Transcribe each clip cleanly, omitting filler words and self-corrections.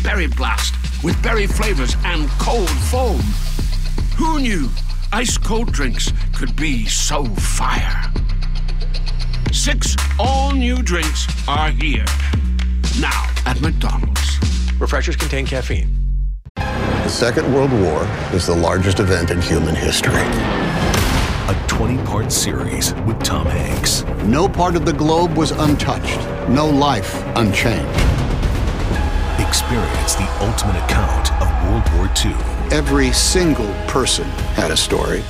Berry Blast with berry flavors and cold foam. Who knew ice-cold drinks could be so fire? 6 all-new drinks are here. Now at McDonald's. Refreshers contain caffeine. The Second World War is the largest event in human history. A 20-part series with Tom Hanks. No part of the globe was untouched. No life unchanged. Experience the ultimate account of World War II. Every single person had a story.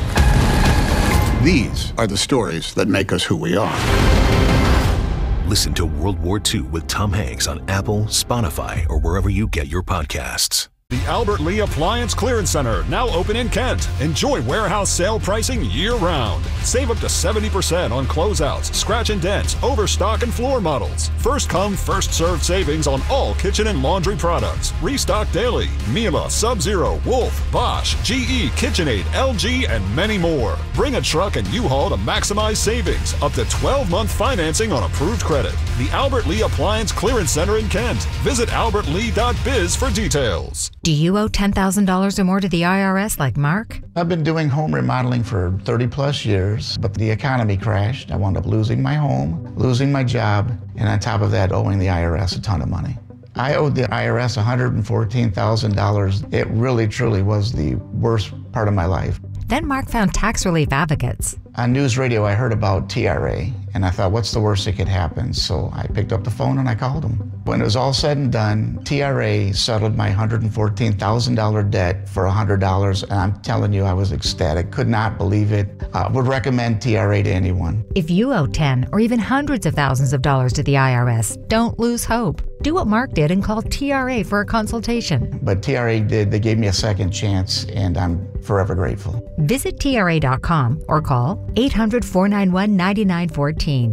These are the stories that make us who we are. Listen to World War II with Tom Hanks on Apple, Spotify, or wherever you get your podcasts. The Albert Lee Appliance Clearance Center, now open in Kent. Enjoy warehouse sale pricing year-round. Save up to 70% on closeouts, scratch and dents, overstock, and floor models. First come, first served savings on all kitchen and laundry products. Restock daily. Miele, Sub-Zero, Wolf, Bosch, GE, KitchenAid, LG, and many more. Bring a truck and U-Haul to maximize savings. Up to 12-month financing on approved credit. The Albert Lee Appliance Clearance Center in Kent. Visit albertlee.biz for details. Do you owe $10,000 or more to the IRS like Mark? I've been doing home remodeling for 30 plus years, but the economy crashed. I wound up losing my home, losing my job, and on top of that, owing the IRS a ton of money. I owed the IRS $114,000. It really, truly was the worst part of my life. Then Mark found tax relief advocates. On news radio, I heard about TRA, and I thought, what's the worst that could happen? So I picked up the phone and I called them. When it was all said and done, TRA settled my $114,000 debt for $100, and I'm telling you, I was ecstatic. Could not believe it. Would recommend TRA to anyone. If you owe 10 or even hundreds of thousands of dollars to the IRS, don't lose hope. Do what Mark did and call TRA for a consultation. But TRA did. They gave me a second chance, and I'm forever grateful. Visit TRA.com or call 800-491-9914.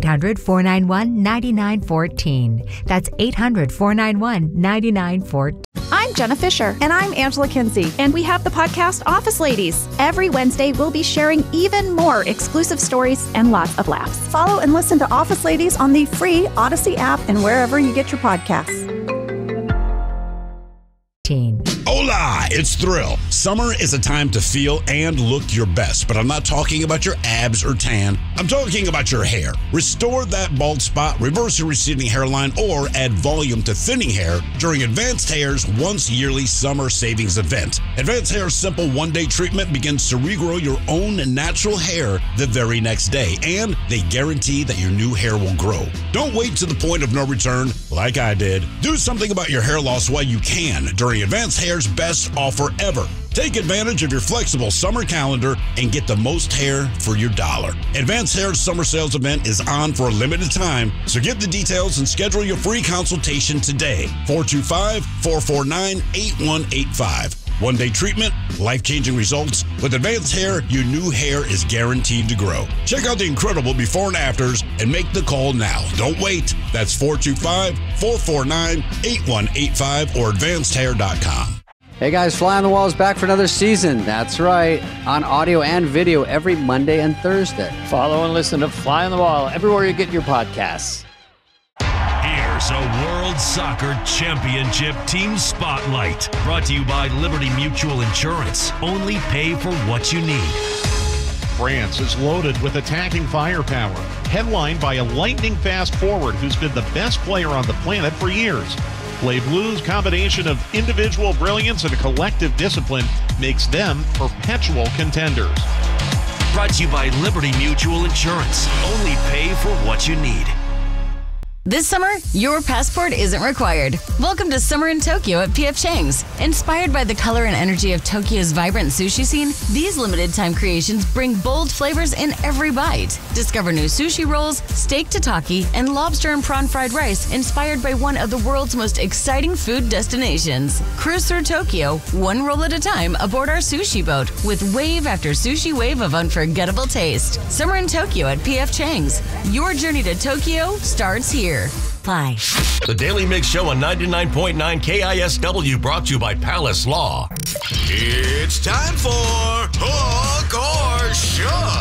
800-491-9914. That's 800-491-9914. I'm Jenna Fisher. And I'm Angela Kinsey. And we have the podcast Office Ladies. Every Wednesday, we'll be sharing even more exclusive stories and lots of laughs. Follow and listen to Office Ladies on the free Odyssey app and wherever you get your podcasts. Hola, it's Thrill. Summer is a time to feel and look your best, but I'm not talking about your abs or tan. I'm talking about your hair. Restore that bald spot, reverse your receding hairline, or add volume to thinning hair during Advanced Hair's once yearly summer savings event. Advanced Hair's simple one-day treatment begins to regrow your own natural hair the very next day, and they guarantee that your new hair will grow. Don't wait to the point of no return like I did. Do something about your hair loss while you can during Advanced Hair's best offer ever. Take advantage of your flexible summer calendar and get the most hair for your dollar. Advanced Hair's summer sales event is on for a limited time, so get the details and schedule your free consultation today. 425-449-8185. One-day treatment, life-changing results. With Advanced Hair, your new hair is guaranteed to grow. Check out the incredible before and afters and make the call now. Don't wait. That's 425-449-8185 or advancedhair.com. Hey guys, Fly on the Wall is back for another season. That's right, on audio and video every Monday and Thursday. Follow and listen to Fly on the Wall everywhere you get your podcasts. Here's a World Soccer Championship Team Spotlight, brought to you by Liberty Mutual Insurance. Only pay for what you need. France is loaded with attacking firepower, headlined by a lightning-fast forward who's been the best player on the planet for years. Les Bleus' combination of individual brilliance and collective discipline makes them perpetual contenders. Brought to you by Liberty Mutual Insurance. Only pay for what you need. This summer, your passport isn't required. Welcome to Summer in Tokyo at P.F. Chang's. Inspired by the color and energy of Tokyo's vibrant sushi scene, these limited-time creations bring bold flavors in every bite. Discover new sushi rolls, steak tataki, and lobster and prawn fried rice inspired by one of the world's most exciting food destinations. Cruise through Tokyo, one roll at a time aboard our sushi boat with wave after sushi wave of unforgettable taste. Summer in Tokyo at P.F. Chang's. Your journey to Tokyo starts here. Bye. The Daily Mix Show on 99.9 KISW, brought to you by Palace Law. It's time for Hook or Shook.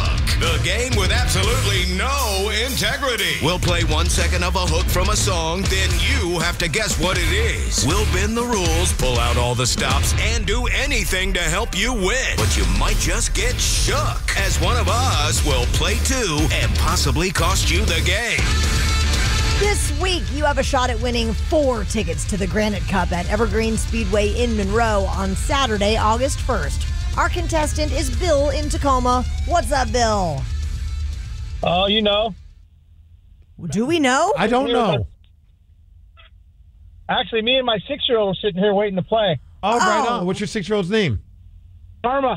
The game with absolutely no integrity. We'll play 1 second of a hook from a song, then you have to guess what it is. We'll bend the rules, pull out all the stops, and do anything to help you win. But you might just get shook, as one of us will play too and possibly cost you the game. This week, you have a shot at winning 4 tickets to the Granite Cup at Evergreen Speedway in Monroe on Saturday, August 1st. Our contestant is Bill in Tacoma. What's up, Bill? Oh, you know. Do we know? I don't know. Actually, me and my 6-year-old are sitting here waiting to play. Oh, right on. What's your 6-year-old's name? Karma.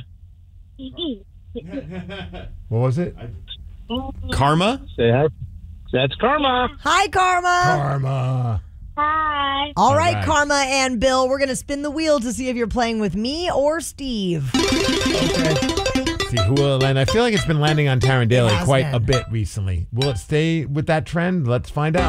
What was it? Karma? That's Karma. Hi, Karma. Karma. Hi. All right, Karma and Bill, we're going to spin the wheel to see if you're playing with me or Steve. Okay. See who will land. I feel like it's been landing on Taryn Daly quite a bit recently. Will it stay with that trend? Let's find out.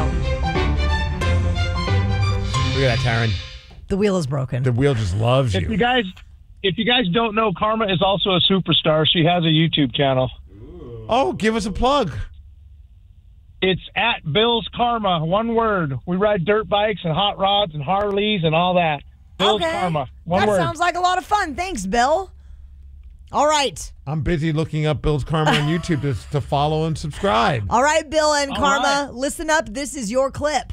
Look at that, Taryn. The wheel is broken. The wheel just loves you. If you guys don't know, Karma is also a superstar. She has a YouTube channel. Oh, give us a plug. It's at Bill's Karma, one word. We ride dirt bikes and hot rods and Harleys and all that. Bill's Karma, one word. That sounds like a lot of fun. Thanks, Bill. All right. I'm busy looking up Bill's Karma on YouTube to follow and subscribe. All right, Bill and All Karma, right. listen up. This is your clip.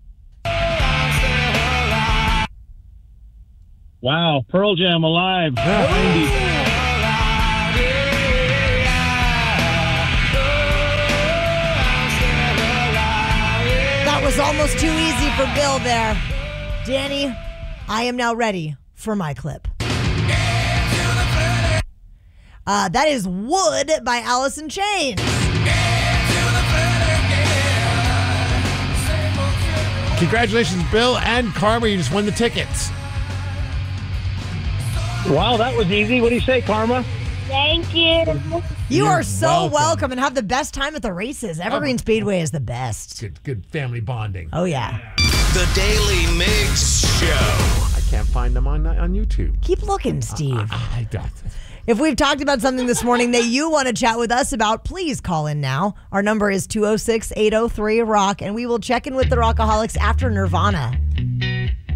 Wow, Pearl Jam alive. 90s. That was almost too easy for Bill there. Danny, I am now ready for my clip. That is Wood by Alice in Chains. Congratulations, Bill and Karma. You just won the tickets. Wow, that was easy. What do you say, Karma? Thank you. You are so welcome and have the best time at the races. Evergreen Speedway is the best. Good family bonding. Oh, yeah. The Daily Mix Show. I can't find them on YouTube. Keep looking, Steve. I don't. If we've talked about something this morning that you want to chat with us about, please call in now. Our number is 206-803-ROCK, and we will check in with the Rockaholics after Nirvana.